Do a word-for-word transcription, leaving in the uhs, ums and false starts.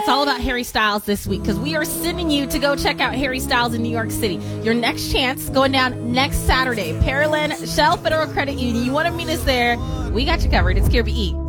it's all about Harry Styles this week because we are sending you to go check out Harry Styles in New York City. Your next chance going down next Saturday. Pearland Shell Federal Credit Union. You want to meet us there? We got you covered. It's K R B E.